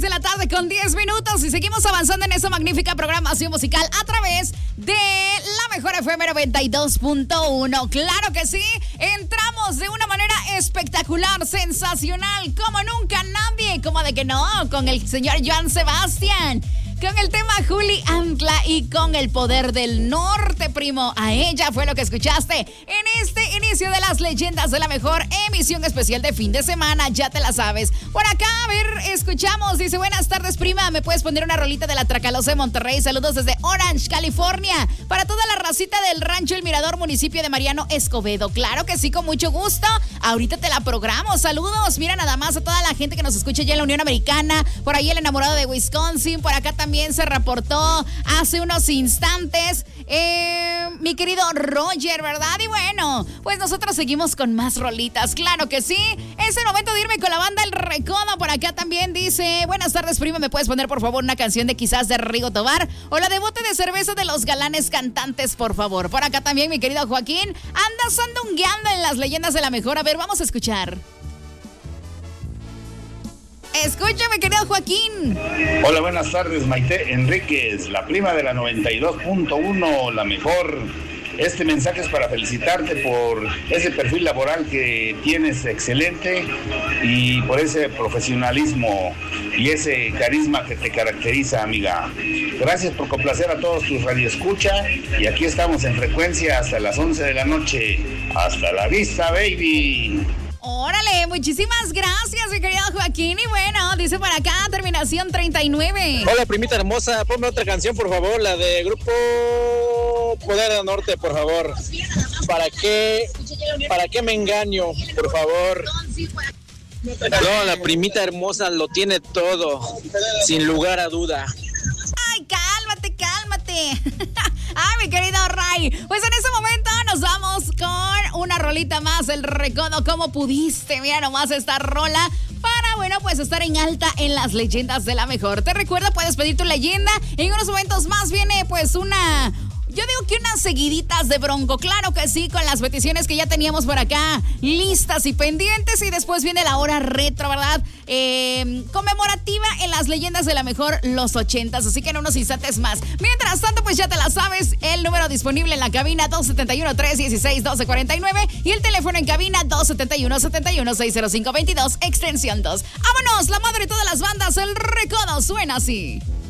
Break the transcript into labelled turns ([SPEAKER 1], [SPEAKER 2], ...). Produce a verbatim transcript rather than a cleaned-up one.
[SPEAKER 1] de la tarde con diez minutos y seguimos avanzando en esa magnífica programación musical a través de la mejor F M noventa y dos punto uno. Claro que sí, entramos de una manera espectacular, sensacional, como nunca nadie, como de que no, con el señor Joan Sebastián. Con el tema Juli Antla y con el poder del norte, primo. A ella fue lo que escuchaste en este inicio de las leyendas de la mejor emisión especial de fin de semana. Ya te la sabes. Por acá, a ver, escuchamos. Dice, buenas tardes, prima. ¿Me puedes poner una rolita de la Tracalosa de Monterrey? Saludos desde Orange, California. Para toda la racita del rancho El Mirador, municipio de Mariano Escobedo. Claro que sí, con mucho gusto. Ahorita te la programo. Saludos. Mira nada más a toda la gente que nos escucha ya en la Unión Americana. Por ahí el enamorado de Wisconsin. Por acá también. También se reportó hace unos instantes eh, mi querido Roger, ¿verdad? Y bueno, pues nosotros seguimos con más rolitas, claro que sí. Es el momento de irme con la banda El Recodo. Por acá también dice, buenas tardes, prima, ¿me puedes poner por favor una canción de quizás de Rigo Tobar? O la de bote de cerveza de los galanes cantantes, por favor. Por acá también mi querido Joaquín anda sandungueando en las leyendas de la mejor. A ver, vamos a escuchar. Escúchame, querido Joaquín.
[SPEAKER 2] Hola, buenas tardes, Maite Enríquez, la prima de la noventa y dos punto uno, la mejor. Este mensaje es para felicitarte por ese perfil laboral que tienes excelente y por ese profesionalismo y ese carisma que te caracteriza, amiga. Gracias por complacer a todos tus radioescucha y aquí estamos en frecuencia hasta las once de la noche. Hasta la vista, baby.
[SPEAKER 1] Órale, muchísimas gracias, mi querido Joaquín. Y bueno, dice por acá, terminación treinta y nueve.
[SPEAKER 3] Hola, primita hermosa, ponme otra canción, por favor, la de Grupo Poder del Norte, por favor. ¿Para qué, para qué me engaño, por favor? No, la primita hermosa lo tiene todo, sin lugar a duda.
[SPEAKER 1] Ay, cálmate, cálmate. Ay, mi querido Ray. Pues en ese momento nos vamos con una rolita más, El Recodo. ¿Cómo pudiste? Mira nomás esta rola para, bueno, pues estar en alta en las leyendas de la mejor. Te recuerdo, puedes pedir tu leyenda. En unos momentos más viene pues una... Yo digo que unas seguiditas de Bronco, claro que sí, con las peticiones que ya teníamos por acá, listas y pendientes. Y después viene la hora retro, ¿verdad? Eh, conmemorativa en las leyendas de la mejor, los ochentas. Así que en unos instantes más. Mientras tanto, pues ya te la sabes, el número disponible en la cabina dos siete uno, tres uno seis, uno dos cuatro nueve y el teléfono en cabina dos siete uno, siete uno, seis cero cinco dos dos, extensión dos. ¡Vámonos! La madre de todas las bandas, El Recodo, suena así.